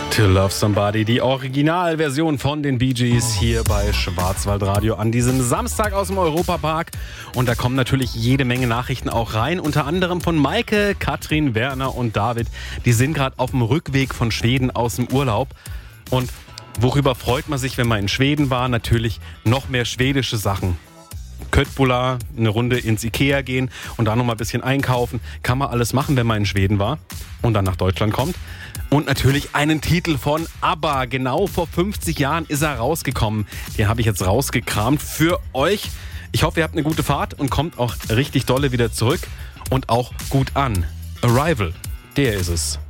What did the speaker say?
To Love Somebody, die Originalversion von den Bee Gees hier bei Schwarzwaldradio an diesem Samstag aus dem Europapark. Und da kommen natürlich jede Menge Nachrichten auch rein, unter anderem von Maike, Katrin, Werner und David. Die sind gerade auf dem Rückweg von Schweden aus dem Urlaub. Und worüber freut man sich, wenn man in Schweden war? Natürlich noch mehr schwedische Sachen. Köttbullar, eine Runde ins Ikea gehen und da noch mal ein bisschen einkaufen. Kann man alles machen, wenn man in Schweden war und dann nach Deutschland kommt. Und natürlich einen Titel von ABBA. Genau vor 50 Jahren ist er rausgekommen. Den habe ich jetzt rausgekramt für euch. Ich hoffe, ihr habt eine gute Fahrt und kommt auch richtig dolle wieder zurück und auch gut an. Arrival, der ist es.